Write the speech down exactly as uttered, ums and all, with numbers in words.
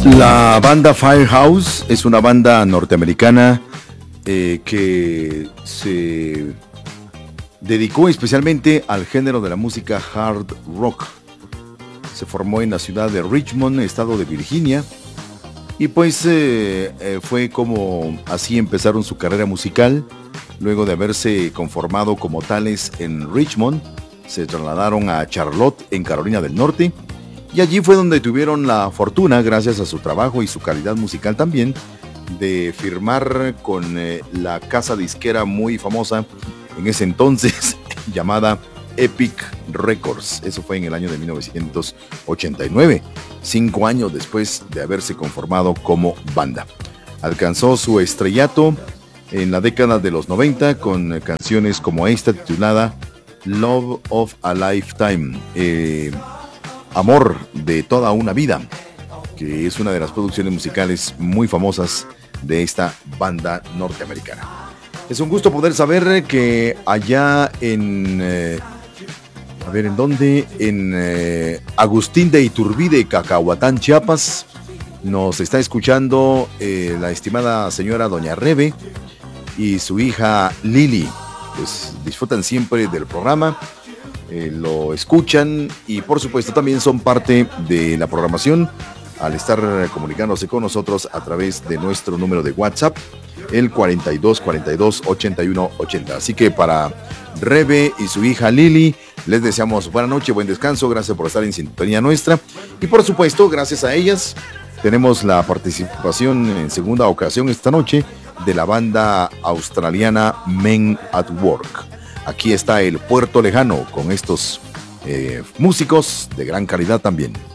La banda Firehouse es una banda norteamericana eh, que se dedicó especialmente al género de la música hard rock. Se formó en la ciudad de Richmond, estado de Virginia, y pues eh, eh, fue como así empezaron su carrera musical. Luego de haberse conformado como tales en Richmond, se trasladaron a Charlotte, en Carolina del Norte, y allí fue donde tuvieron la fortuna, gracias a su trabajo y su calidad musical también, de firmar con eh, la casa disquera muy famosa en ese entonces, llamada Epic Records. Eso fue en el año de mil novecientos ochenta y nueve, cinco años después de haberse conformado como banda. Alcanzó su estrellato en la década de los noventa con canciones como esta titulada Love of a Lifetime, eh, Amor de toda una vida, que es una de las producciones musicales muy famosas de esta banda norteamericana. Es un gusto poder saber que allá en... Eh, a ver, ¿en dónde? En eh, Agustín de Iturbide, Cacahuatán, Chiapas, nos está escuchando eh, la estimada señora Doña Rebe y su hija Lili. Pues disfrutan siempre del programa, eh, lo escuchan y por supuesto también son parte de la programación al estar comunicándose con nosotros a través de nuestro número de WhatsApp, el cuarenta y dos cuarenta y dos ochenta y uno ochenta. Así que para Rebe y su hija Lili, les deseamos buena noche, buen descanso, gracias por estar en sintonía nuestra y por supuesto gracias a ellas tenemos la participación en segunda ocasión esta noche de la banda australiana Men at Work. Aquí está el Puerto Lejano con estos eh, músicos de gran calidad también.